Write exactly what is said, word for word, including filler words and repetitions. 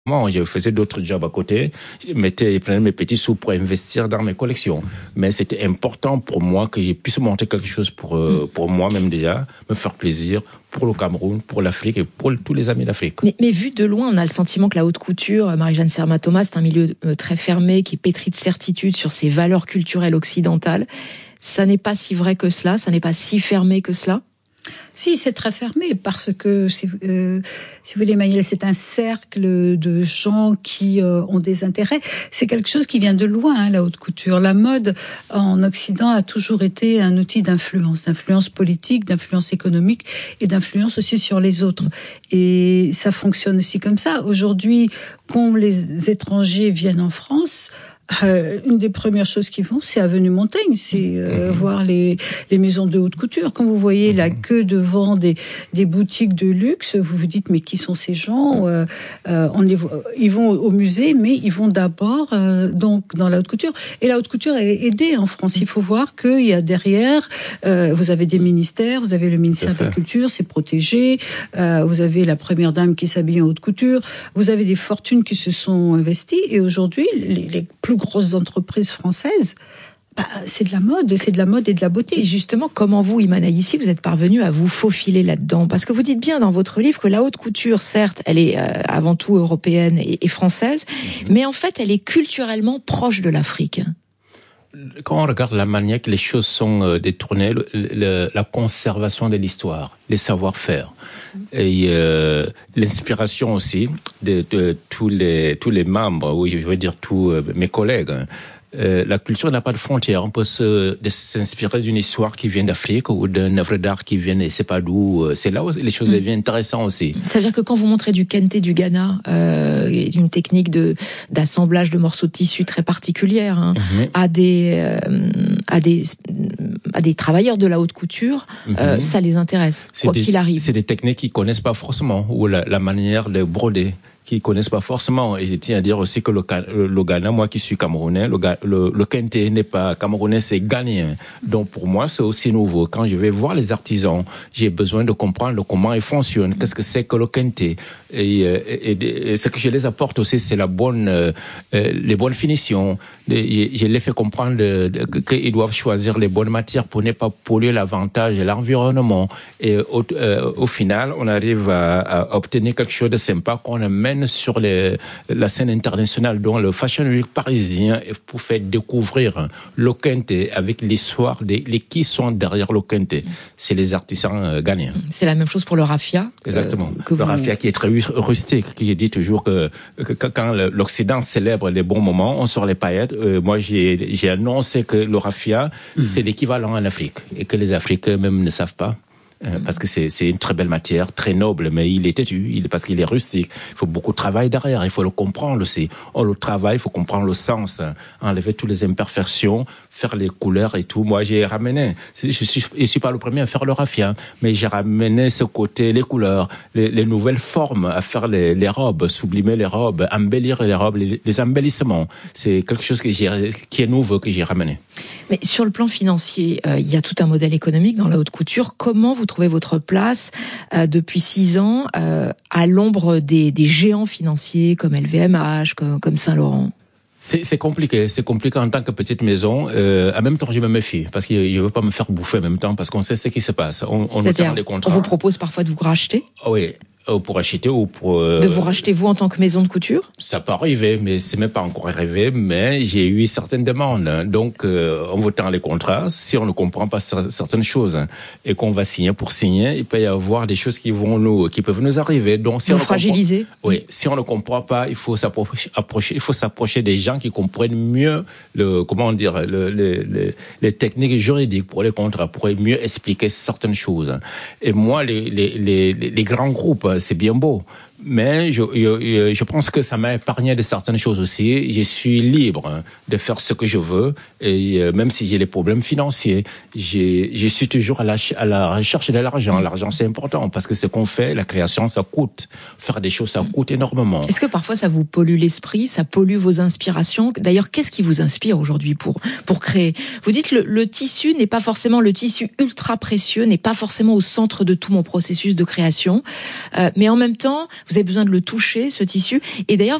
Je faisais d'autres jobs à côté, je mettais, je prenais mes petits sous pour investir dans mes collections. Mais c'était important pour moi que je puisse monter quelque chose pour, euh, pour moi-même déjà, me faire plaisir, pour le Cameroun, pour l'Afrique et pour tous les amis d'Afrique. Mais, mais vu de loin, on a le sentiment que la haute couture, Marie-Jeanne Sermat-Thomas, c'est un milieu très fermé, qui est pétri de certitudes sur ses valeurs culturelles occidentales. Ça n'est pas si vrai que cela, ça n'est pas si fermé que cela? Si, c'est très fermé parce que, si, euh, si vous voulez, Manuel, c'est un cercle de gens qui euh, ont des intérêts. C'est quelque chose qui vient de loin, hein, la haute couture. La mode en Occident a toujours été un outil d'influence, d'influence politique, d'influence économique et d'influence aussi sur les autres. Et ça fonctionne aussi comme ça. Aujourd'hui, quand les étrangers viennent en France, Euh, une des premières choses qu'ils font, c'est Avenue Montaigne, c'est euh, mmh. voir les, les maisons de haute couture. Quand vous voyez mmh. la queue devant des, des boutiques de luxe, vous vous dites mais qui sont ces gens euh, euh, on les voit, ils vont au musée, mais ils vont d'abord euh, donc dans la haute couture. Et la haute couture est aidée en France. Il faut voir qu'il y a derrière, euh, vous avez des ministères, vous avez le ministère de la Culture, c'est protégé. Euh, vous avez la première dame qui s'habille en haute couture. Vous avez des fortunes qui se sont investies. Et aujourd'hui, les, les plus grosses entreprises françaises, bah, c'est de la mode, c'est de la mode et de la beauté. Et justement, comment vous, Imane Ayissi, vous êtes parvenu à vous faufiler là-dedans? Parce que vous dites bien dans votre livre que la haute couture, certes, elle est euh, avant tout européenne et, et française, mmh. mais en fait, elle est culturellement proche de l'Afrique. Quand on regarde la manière que les choses sont euh, détournées, le, le, la conservation de l'histoire, les savoir-faire et euh, l'inspiration aussi de, de tous les tous les membres, oui, je veux dire tous euh, mes collègues. Euh, la culture n'a pas de frontières. On peut se, de s'inspirer d'une histoire qui vient d'Afrique ou d'une œuvre d'art qui vient, c'est pas d'où. C'est là où les choses deviennent intéressantes aussi. Ça veut dire que quand vous montrez du kente du Ghana, euh, une technique de d'assemblage de morceaux de tissu très particulière, hein, mm-hmm. à des euh, à des à des travailleurs de la haute couture, mm-hmm. euh, ça les intéresse, c'est quoi des, qu'il arrive. C'est des techniques qu'ils connaissent pas forcément, ou la, la manière de broder, qui connaissent pas forcément. Et je tiens à dire aussi que le, le Ghana, moi qui suis camerounais, le, le, le kente n'est pas camerounais, c'est ghanéen. Donc pour moi, c'est aussi nouveau. Quand je vais voir les artisans, j'ai besoin de comprendre comment ils fonctionnent, qu'est-ce que c'est que le kente. Et, et, et, et ce que je les apporte aussi, c'est la bonne, euh, les bonnes finitions. Je, je les fais comprendre qu'ils doivent choisir les bonnes matières pour ne pas polluer l'avantage et l'environnement. Et au, euh, au final, on arrive à, à obtenir quelque chose de sympa qu'on amène sur les, la scène internationale, dont le Fashion Week parisien, pour faire découvrir le kente avec l'histoire des les qui sont derrière le kente. C'est les artisans ghanéens. C'est la même chose pour le raffia. Exactement. Euh, que le vous... raffia qui est très rustique, qui dit toujours que, que, que quand l'Occident célèbre les bons moments, on sort les paillettes. Euh, moi, j'ai, j'ai annoncé que le raffia, mmh. c'est l'équivalent en Afrique et que les Africains même ne savent pas. Euh, parce que c'est, c'est une très belle matière, très noble, mais il est têtu, il, parce qu'il est rustique. Il faut beaucoup de travail derrière, il faut le comprendre aussi. On le travail, il faut comprendre le sens, hein, enlever toutes les imperfections, faire les couleurs et tout. Moi, j'ai ramené, je suis, je suis pas le premier à faire le raffia, mais j'ai ramené ce côté, les couleurs, les, les nouvelles formes, à faire les, les robes, sublimer les robes, embellir les robes, les, les embellissements. C'est quelque chose que j'ai, qui est nouveau, que j'ai ramené. Mais sur le plan financier, euh, il y a tout un modèle économique dans la haute couture. Comment vous trouvez votre place euh, depuis six ans euh, à l'ombre des, des géants financiers comme L V M H, comme, comme Saint-Laurent? C'est, c'est compliqué, c'est compliqué en tant que petite maison. Euh, en même temps, je me méfie parce qu'il ne veut pas me faire bouffer en même temps parce qu'on sait ce qui se passe. On, on nous tient les contrats. On vous propose parfois de vous racheter? Oui. Pour acheter ou pour... Euh, de vous racheter vous en tant que maison de couture? Ça peut arriver, mais c'est même pas encore arrivé, mais j'ai eu certaines demandes. Donc, euh, en votant les contrats, si on ne comprend pas certaines choses et qu'on va signer pour signer, il peut y avoir des choses qui vont nous, qui peuvent nous arriver. Donc, si vous on fragiliser? Oui, si on ne comprend pas, il faut s'approcher, approcher, il faut s'approcher des gens qui comprennent mieux le, comment dire, le, le, le, les techniques juridiques pour les contrats, pour mieux expliquer certaines choses. Et moi, les, les, les, les grands groupes, c'est bien beau, mais je, je, je pense que ça m'a épargné de certaines choses aussi. Je suis libre de faire ce que je veux, et même si j'ai les problèmes financiers, j'ai, je suis toujours à la, à la recherche de l'argent. L'argent, c'est important parce que ce qu'on fait, la création, ça coûte. Faire des choses, ça coûte énormément. Est-ce que parfois ça vous pollue l'esprit, ça pollue vos inspirations? D'ailleurs, qu'est-ce qui vous inspire aujourd'hui pour pour créer? Vous dites le, le tissu n'est pas forcément le tissu ultra précieux, n'est pas forcément au centre de tout mon processus de création, euh, mais en même temps, Vous avez besoin de le toucher, ce tissu. Et d'ailleurs,